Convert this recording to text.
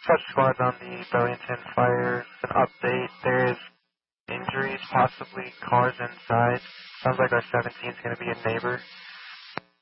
Touch squads on the Burlington fire. An update. There is injuries, possibly cars inside. Sounds like our 17 is going to be a neighbor.